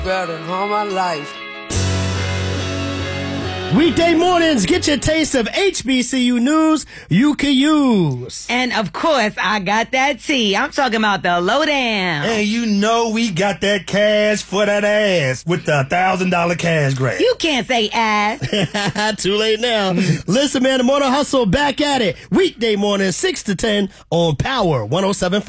better than all my life. Weekday mornings, get your taste of HBCU news you can use. And of course, I got that tea. I'm talking about the lowdown. And you know we got that cash for that ass with the $1,000 cash grab. You can't say ass. Too late now. Listen, man, the Morning Hustle back at it. Weekday morning, 6 to 10 on Power 107.5.